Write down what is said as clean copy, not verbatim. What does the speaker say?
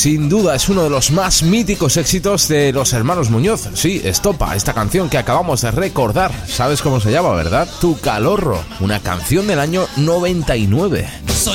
sin duda es uno de los más míticos éxitos de los hermanos Muñoz. Sí, Estopa, esta canción que acabamos de recordar. ¿Sabes cómo se llama, verdad? Tu Calorro, una canción del año 99.